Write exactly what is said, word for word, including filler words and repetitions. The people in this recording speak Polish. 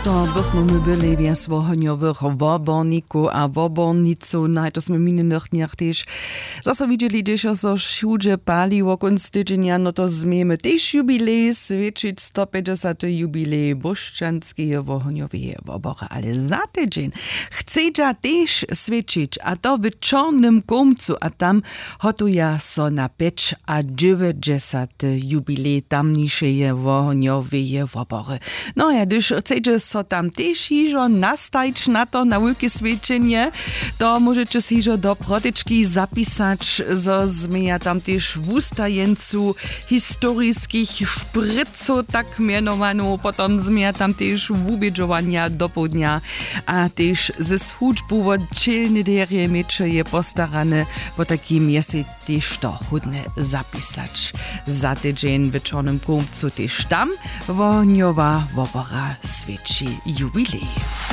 To bychmy my byli bez wohoniowych woborników a woborniców, no to sme minionych dniach też zase widzieli, że so wszędzie pali wokół tydzienia, no to zmiemy też jubilej, świecić sto pięćdziesiąty jubilej Boszczanskiego wohoniowej wobory, ale za tydzień chcecie też świecić, a to w Czarnym Komcu, a tam hotuje so na pięć a dziewięćdziesiąty jubilej tamniejszej wohoniowej wobory. No ja gdyż chcecie so tam też hižo nastajć na to, na wielkie świeczenie, to możecie si hižo do protyczki zapisać, zo zmienia tam też w ustajencu historyjskich szpryców, tak mianowano, potom zmienia tam też w ubiedzowania do południa, a też ze służbą od cielny derie miecze je postarane, bo takim jest też to chudne zapisać. Za tydzień w Czarnym Komcu też tam wohniowa wobora świeci jubilej.